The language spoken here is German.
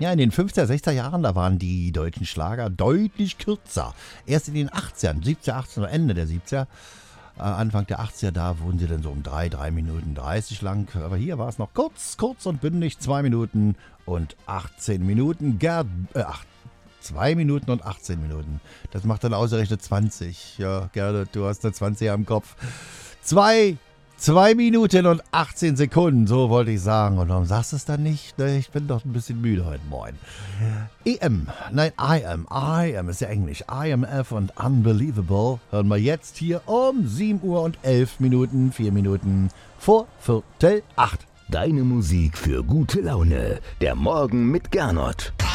Ja, in den 50er, 60er Jahren, da waren die deutschen Schlager deutlich kürzer. Erst in den 80ern, 70er, 80er, Ende der 70er, Anfang der 80er, da wurden sie dann so um 3 Minuten 30 lang. Aber hier war es noch kurz und bündig, 2 Minuten und 18 Minuten. 2 Minuten und 18 Minuten. Das macht dann ausgerechnet 20. Ja, Gerda, du hast eine 20 am Kopf. 2 Minuten und 18 Sekunden, so wollte ich sagen. Und warum sagst du es dann nicht? Ich bin doch ein bisschen müde heute Morgen. I am ist ja Englisch. IMF und Unbelievable hören wir jetzt hier um 7 Uhr und 11 Minuten, 4 Minuten vor Viertel 8. Deine Musik für gute Laune. Der Morgen mit Gernot.